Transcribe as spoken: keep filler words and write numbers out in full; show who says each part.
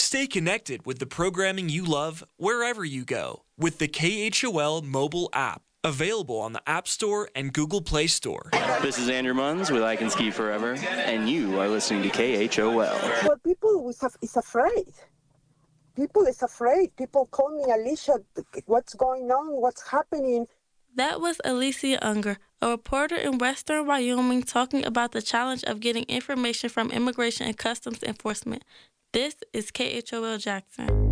Speaker 1: Stay connected with the programming you love wherever you go with the K H O L mobile app, available on the App Store and Google Play Store.
Speaker 2: This is Andrew Munns with I Can Ski Forever, and you are listening to K H O L.
Speaker 3: Well, people is, af- is afraid. People is afraid. People call me, Alicia, what's going on, what's happening?
Speaker 4: That was Alicia Unger, a reporter in Western Wyoming, talking about the challenge of getting information from Immigration and Customs Enforcement. This is K H O L Jackson.